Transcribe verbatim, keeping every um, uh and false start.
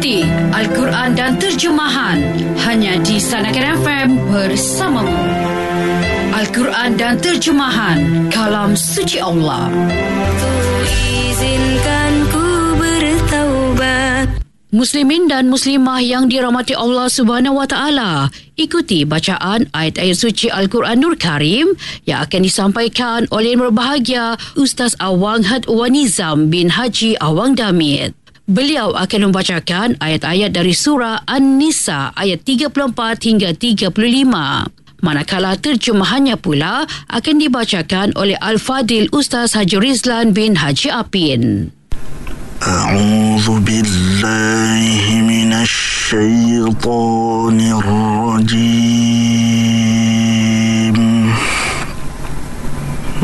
Ikuti Al-Quran dan terjemahan hanya di Sanakan F M bersamamu. Al-Quran dan terjemahan kalam suci Allah. Izinkan ku bertaubat. Muslimin dan muslimah yang dirahmati Allah Subhanahu Wa Taala, ikuti bacaan ayat-ayat suci Al-Quran Nur Karim yang akan disampaikan oleh yang berbahagia Ustaz Awang Hadwan Nizam bin Haji Awang Damit. Beliau akan membacakan ayat-ayat dari surah An-Nisa ayat tiga puluh empat hingga tiga puluh lima. Manakala terjemahannya pula akan dibacakan oleh Al-Fadil Ustaz Haji Rizlan bin Haji Apin. أعوذ بالله من الشيطان الرجيم